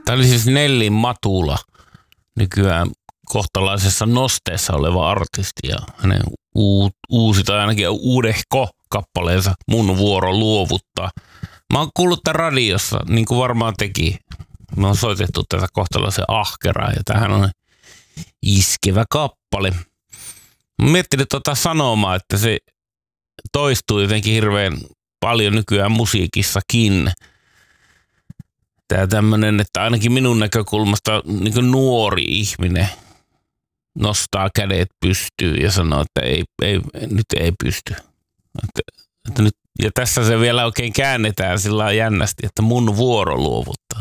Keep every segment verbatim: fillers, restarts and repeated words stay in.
Tämä oli siis Nelli Matula, nykyään kohtalaisessa nosteessa oleva artisti ja hänen uu, uusi tai ainakin uudehko kappaleensa Mun vuoro luovuttaa. Mä oon kuullut tämän radiossa, niin kuin varmaan teki. Me on soitettu tätä kohtalaisen ahkeraa ja tämähän on iskevä kappale. Mä miettinyt tota sanomaa, että se toistuu jotenkin hirveän paljon nykyään musiikissakin. Tää tämmönen, että ainakin minun näkökulmasta niin nuori ihminen nostaa kädet pystyyn ja sanoo, että ei, ei, nyt ei pysty. Että, että nyt, ja tässä se vielä oikein käännetään sillä jännästi, että mun vuoro luovuttaa.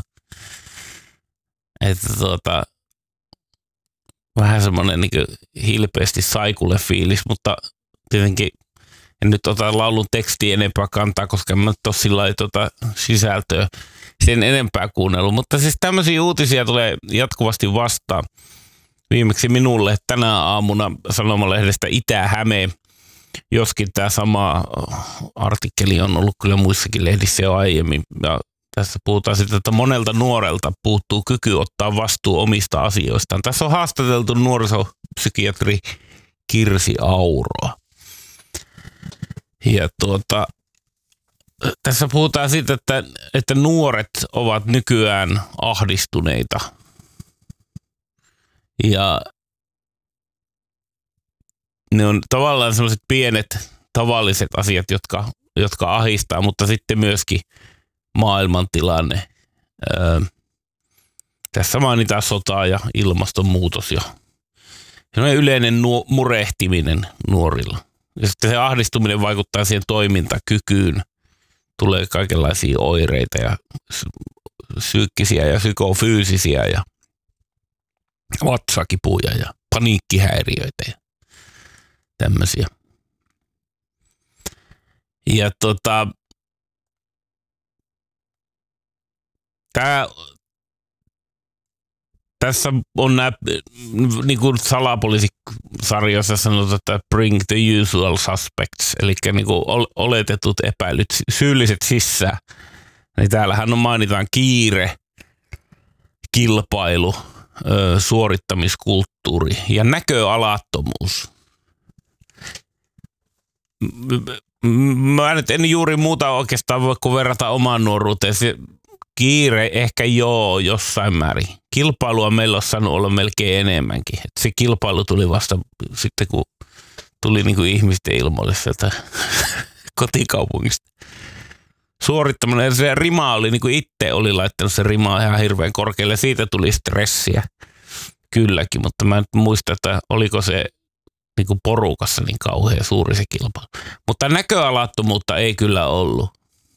Että tuota, vähän semmoinen niin hilpeästi saikulle fiilis, mutta tietenkin en nyt ota laulun tekstiä enempää kantaa, koska en mä nyt ole sillä lailla tuota sisältöä sen enempää kuunnellut. Mutta siis tämmöisiä uutisia tulee jatkuvasti vastaan. Viimeksi minulle tänä aamuna sanomalehdestä Itä-Häme, joskin tämä sama artikkeli on ollut kyllä muissakin lehdissä jo aiemmin. Ja tässä puhutaan sitten, että monelta nuorelta puuttuu kyky ottaa vastuu omista asioistaan. Tässä on haastateltu nuorisopsykiatri Kirsi Auroa. Ja tuota, tässä puhutaan siitä, että, että nuoret ovat nykyään ahdistuneita. Ja ne on tavallaan sellaiset pienet tavalliset asiat, jotka, jotka ahdistaa, mutta sitten myöskin maailmantilanne. Öö, tässä mainitaan sota ja ilmastonmuutos ja yleinen nuo, murehtiminen nuorilla. Ja sitten se ahdistuminen vaikuttaa siihen toimintakykyyn. Tulee kaikenlaisia oireita ja psyykkisiä ja psykofyysisiä ja vatsakipuja ja paniikkihäiriöitä ja tämmöisiä. Ja tota, tää, tässä on nämä, niin kuin salapoliisisarjassa sanotaan, että bring the usual suspects, eli niin kuin oletetut epäilyt, syylliset sisään. Niin täällähän on mainitaan kiire, kilpailu, suorittamiskulttuuri ja näköalattomuus. Mä nyt en juuri muuta oikeastaan voi kuin verrata omaan nuoruuteen. Se kiire ehkä joo jossain määrin. Kilpailua meillä on saanut olla melkein enemmänkin. Et se kilpailu tuli vasta sitten, kun tuli niinku ihmisten ilmoille sieltä kotikaupungista. Suorittaminen, se rima oli, niin kuin itse oli laittanut se rima ihan hirveän korkealle. Siitä tuli stressiä kylläkin, mutta mä en muista, että oliko se niin kuin porukassa niin kauhean suuri se kilpailu. Mutta näköalattomuutta ei kyllä ollut.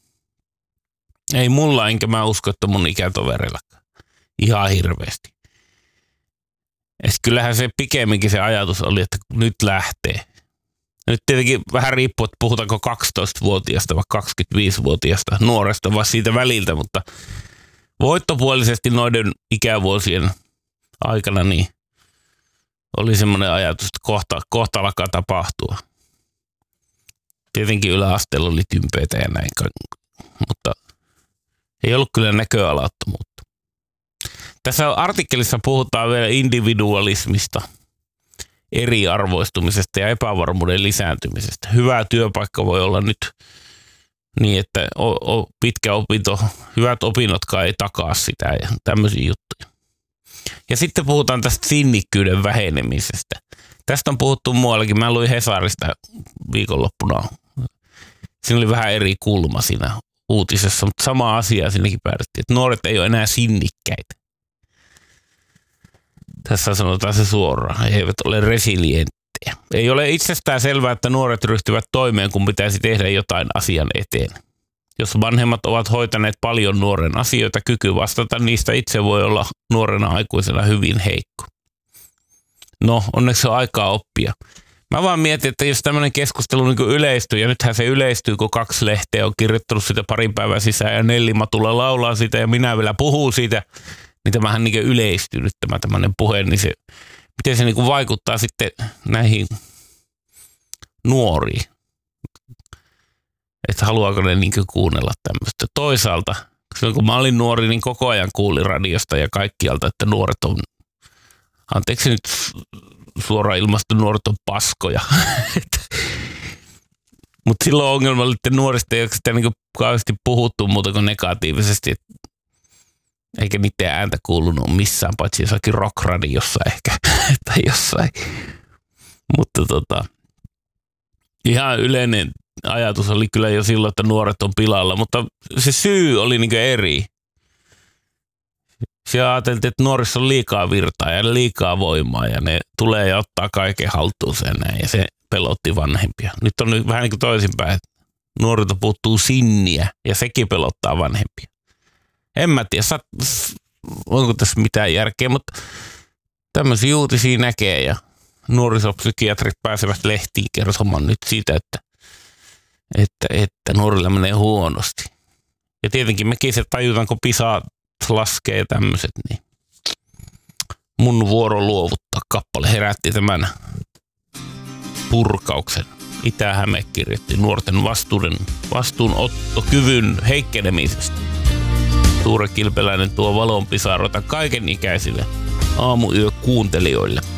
Ei mulla, enkä mä usko, että mun ikätovereillakaan. Ihan hirveästi. Et kyllähän se pikemminkin se ajatus oli, että nyt lähtee. Nyt tietenkin vähän riippuu, että puhutaanko kaksitoistavuotiaasta vai kaksikymmentäviisivuotiaasta nuoresta vai siitä väliltä, mutta voittopuolisesti noiden ikävuosien aikana niin oli semmoinen ajatus, että kohta, kohta alkaa tapahtua. Tietenkin yläasteella oli tympeitä ja näin, mutta ei ollut kyllä näköalattomuutta. Tässä artikkelissa puhutaan vielä individualismista, eriarvoistumisesta ja epävarmuuden lisääntymisestä. Hyvä työpaikka voi olla nyt niin, että o, o, pitkä opinto, hyvät opinnotkaan ei takaa sitä ja tämmöisiä juttuja. Ja sitten puhutaan tästä sinnikkyyden vähenemisestä. Tästä on puhuttu muuallakin. Mä luin Hesarista viikonloppuna. Siinä oli vähän eri kulma siinä uutisessa, mutta sama asia siinäkin päädyttiin, että nuoret ei ole enää sinnikkäitä. Tässä sanotaan se suoraan. He eivät ole resilienttejä. Ei ole itsestään selvää, että nuoret ryhtyvät toimeen, kun pitäisi tehdä jotain asian eteen. Jos vanhemmat ovat hoitaneet paljon nuoren asioita, kyky vastata niistä itse voi olla nuorena aikuisena hyvin heikko. No, onneksi on aikaa oppia. Mä vaan mietin, että jos tämmöinen keskustelu niin kuin yleistyy, ja nythän se yleistyy, kun kaksi lehteä on kirjoittanut sitä parin päivän sisään, ja Nelli Matula laulaa siitä, ja minä vielä puhun siitä, niin tämähän niin kuin yleistyy nyt tämä tämmöinen puhe, niin se, miten se niin kuin vaikuttaa sitten näihin nuoriin. Että haluaako ne niin kuin kuunnella tämmöistä. Toisaalta Silloin kun mä olin nuori, niin koko ajan kuulin radiosta ja kaikkialta, että nuoret on, anteeksi nyt suoraan ilmaistu, nuoret on paskoja. Mutta silloin ongelma oli, että nuorista ei ole sitä niin kauheasti puhuttu muuta kuin negatiivisesti, eikä niiden ääntä kuulunut missään, paitsi jossakin rock-radiossa ehkä tai jossain. Mutta tota, ihan yleinen ajatus oli kyllä jo silloin, että nuoret on pilalla, mutta se syy oli niin eri. Siellä ajateltiin, että nuorissa on liikaa virtaa ja liikaa voimaa ja ne tulee ja ottaa kaiken haltuunsa ja näin, ja se pelotti vanhempia. Nyt on nyt vähän niin kuin toisinpäin, että nuorilta puuttuu sinniä ja sekin pelottaa vanhempia. En mä tiedä, onko tässä mitään järkeä, mutta tämmöisiä uutisia näkee ja nuorisopsykiatrit pääsevät lehtiin kertomaan nyt siitä, että, että, että nuorilla menee huonosti. Ja tietenkin mekin se tajutaan, kun PISA laskee ja tämmöiset, niin mun vuoro luovuttaa kappale herätti tämän purkauksen. Itä-Häme kirjoitti nuorten vastuun, vastuunottokyvyn heikkenemisestä. Tuure Kilpeläinen tuo valon pisaroita kaiken ikäisille aamuyö kuuntelijoille.